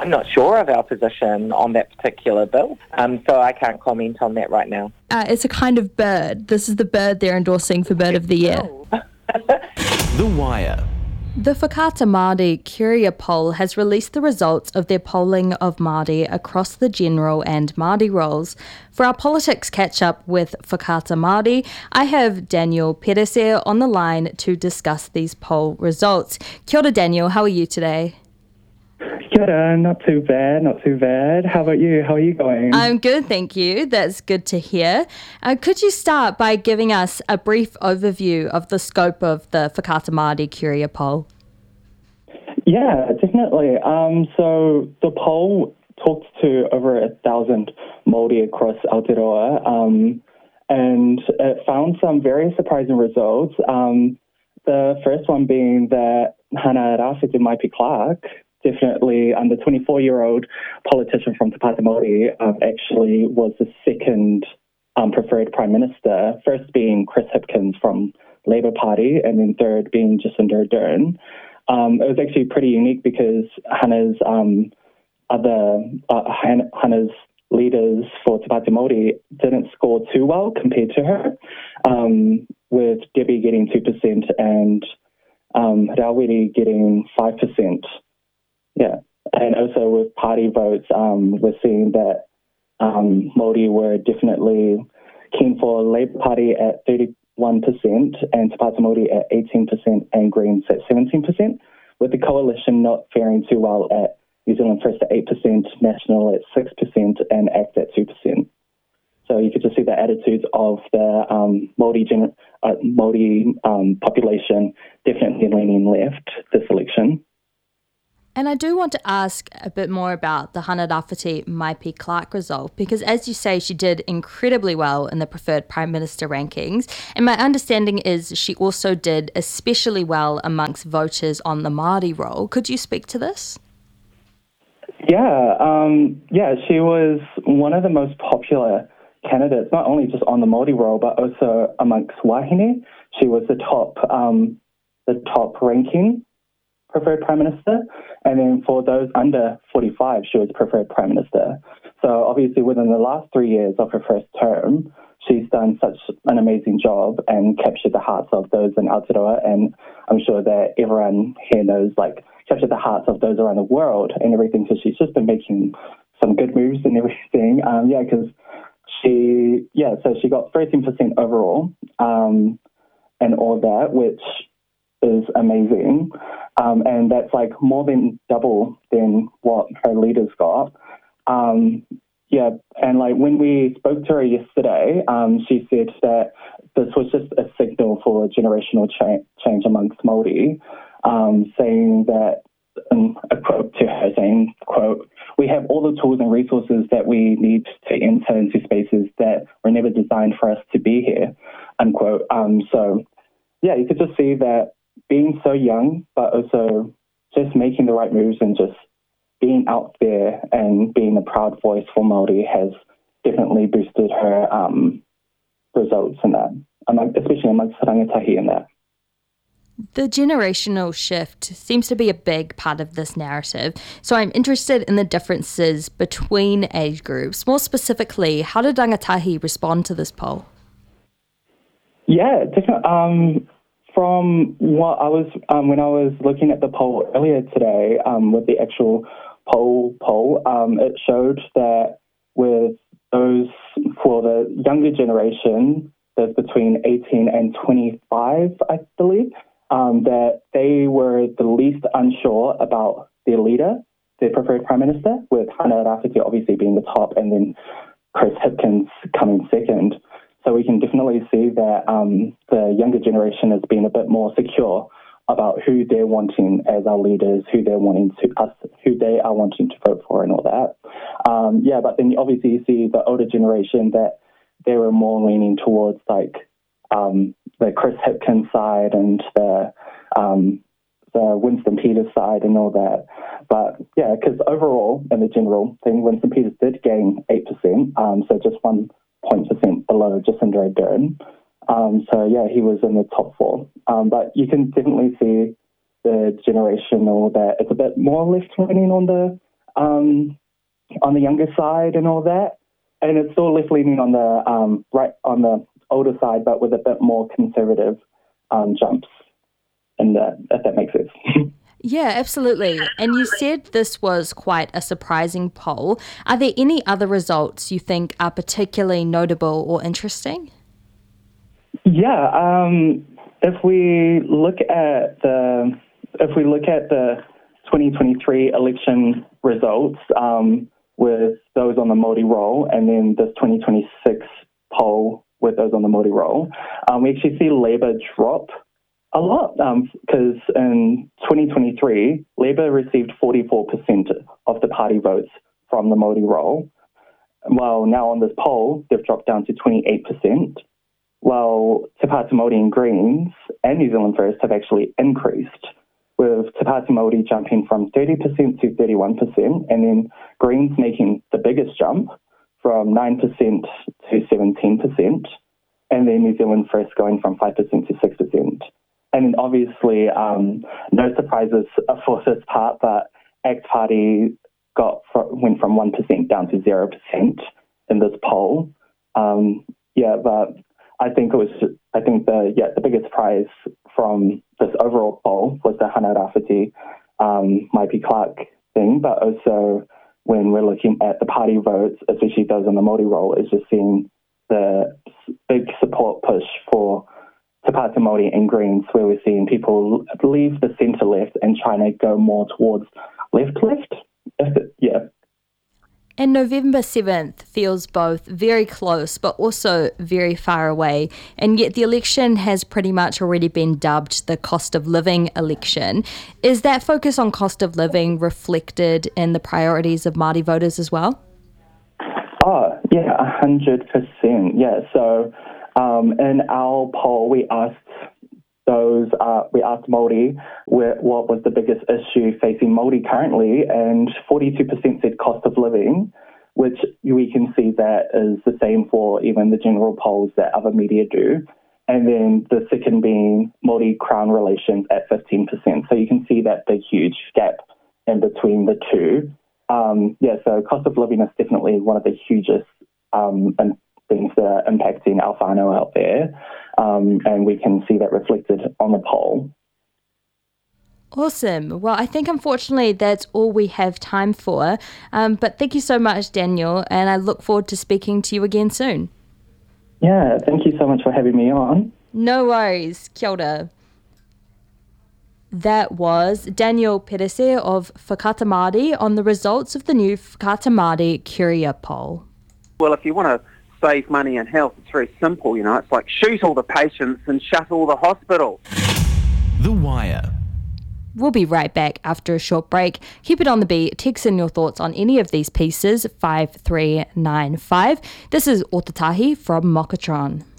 I'm not sure of our position on that particular bill, so I can't comment on that right now. It's a kind of bird. This is the bird they're endorsing for Bird of the Year. The Wire. The Whakaata Māori Curia poll has released the results of their polling of Māori across the general and Māori roles. For our politics catch-up with Whakaata Māori, I have Daniel Perese on the line to discuss these poll results. Kia ora, Daniel. How are you today? Kia ora, not too bad. How about you? How are you going? I'm good, thank you. That's good to hear. Could you start by giving us a brief overview of the scope of the Whakaata Māori Curia poll? Yeah, definitely. So the poll talked to over 1,000 Māori across Aotearoa, and it found some very surprising results. The first one being that Hana Rāwhiti Maipi Clark, definitely the 24-year-old politician from Te Pāti Māori, actually was the second preferred Prime Minister, first being Chris Hipkins from Labour Party, and then third being Jacinda Ardern. It was actually pretty unique because Hana's Hana's leaders for Te Pāti Māori didn't score too well compared to her, with Debbie getting 2% and Rawiri getting 5%. Yeah, and also with party votes, we're seeing that Māori were definitely keen for Labour Party at 31% and Te Pāti Māori at 18% and Greens at 17%, with the coalition not faring too well at New Zealand First at 8%, National at 6% and ACT at 2%. So you could just see the attitudes of the Māori population definitely leaning left this election. And I do want to ask a bit more about the Hana Rāwhiti Maipi Clark result, because as you say, she did incredibly well in the preferred Prime Minister rankings. And my understanding is she also did especially well amongst voters on the Māori roll. Could you speak to this? Yeah, she was one of the most popular candidates, not only just on the Māori roll, but also amongst wahine. She was the top ranking preferred Prime Minister, and then for those under 45, she was preferred Prime Minister. So obviously within the last 3 years of her first term, she's done such an amazing job and captured the hearts of those in Aotearoa, and I'm sure that everyone here knows, captured the hearts of those around the world and everything, so she's just been making some good moves and everything. Because she got 13% overall, and all that, which is amazing. And that's more than double than what her leaders got. And when we spoke to her yesterday, she said that this was just a signal for generational change amongst Māori, saying that, a quote to her saying, quote, "We have all the tools and resources that we need to enter into spaces that were never designed for us to be here," unquote. You could just see that being so young, but also just making the right moves and just being out there and being a proud voice for Māori has definitely boosted her results in that, especially amongst rangatahi in that. The generational shift seems to be a big part of this narrative, so I'm interested in the differences between age groups. More specifically, how did rangatahi respond to this poll? Yeah, definitely. From what I was, when I was looking at the poll earlier today, with the actual poll, it showed that with those, for the younger generation, that's between 18 and 25, I believe, that they were the least unsure about their leader, their preferred Prime Minister, with Hana Rāwhiti obviously being the top and then Chris Hipkins coming second. So we can definitely see that the younger generation has been a bit more secure about who they're wanting as our leaders, who they are wanting to vote for, and all that. But then obviously you see the older generation that they were more leaning towards the Chris Hipkins side and the Winston Peters side and all that. But yeah, because overall in the general thing, Winston Peters did gain 8%, so just 1% below Jacinda Ardern. He was in the top four. But you can definitely see the generational that it's a bit more left-leaning on the on the younger side and all that. And it's still left-leaning on the on the older side, but with a bit more conservative jumps, and if that makes sense. Yeah, absolutely. And you said this was quite a surprising poll. Are there any other results you think are particularly notable or interesting? Yeah, if we look at the 2023 election results with those on the Māori roll, and then this 2026 poll with those on the Māori roll, we actually see Labour drop a lot, because in 2023, Labour received 44% of the party votes from the Māori roll, while now on this poll, they've dropped down to 28%, while Te Pāti Māori and Greens and New Zealand First have actually increased, with Te Pāti Māori jumping from 30% to 31%, and then Greens making the biggest jump from 9% to 17%, and then New Zealand First going from 5% to 6%. And then obviously, no surprises for this part, but ACT Party went from 1% down to 0% in this poll. But I think the biggest prize from this overall poll was the Hana Rāwhiti, Maipi Clark thing, but also when we're looking at the party votes, especially those on the Māori roll, is just seeing the big support push for Te Pāti Māori and Greens, where we're seeing people leave the centre-left and trying to go more towards left-left. And November 7th feels both very close but also very far away, and yet the election has pretty much already been dubbed the cost of living election. Is that focus on cost of living reflected in the priorities of Māori voters as well? Oh, yeah, 100%. Yeah, so in our poll, we asked Māori what was the biggest issue facing Māori currently, and 42% said cost of living, which we can see that is the same for even the general polls that other media do. And then the second being Māori-Crown relations at 15%. So you can see that big, huge gap in between the two. So cost of living is definitely one of the hugest things that are impacting our whānau out there. And we can see that reflected on the poll. Awesome. Well, I think unfortunately that's all we have time for. But thank you so much, Daniel, and I look forward to speaking to you again soon. Yeah, thank you so much for having me on. No worries. Kia ora. That was Daniel Perese of Whakaata Māori on the results of the new Whakaata Māori Curia poll. Well, if you want to save money and health, it's very simple, It's like shoot all the patients and shut all the hospitals. The Wire. We'll be right back after a short break. Keep it on the beat. Text in your thoughts on any of these pieces, 5395. This is Otatahi from Mokatron.